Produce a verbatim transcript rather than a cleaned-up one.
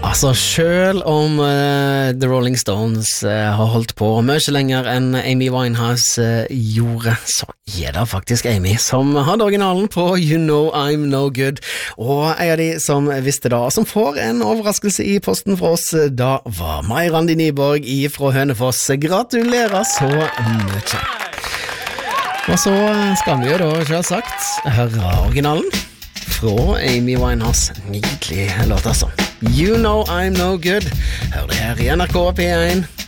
Altså, selv om uh, The Rolling Stones uh, har holdt på mye lenger enn Amy Winehouse uh, gjorde, så er det faktisk Amy som hadde originalen på You Know I'm No Good, og en av de som visste det, som får en overraskelse i posten fra oss, da var Mai Randi Nyborg fra Hønefoss. Gratulerer så mye. Og så skal vi jo da selvsagt høre originalen fra Amy Winehouse. Nydelig låt altså. You Know I'm No Good. Hør det her i N R K P one.